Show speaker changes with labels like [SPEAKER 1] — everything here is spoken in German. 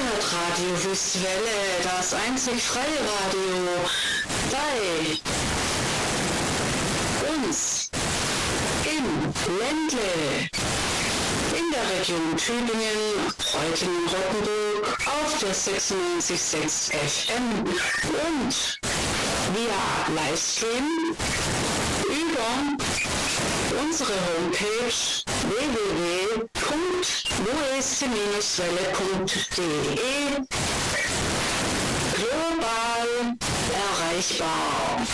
[SPEAKER 1] Internetradio Wüstwelle, das einzig freie Radio bei uns im Ländle, in der Region Tübingen, Reutlingen-Rottenburg auf der 96,6 FM und via Livestream über unsere Homepage www.west-welle.de global erreichbar.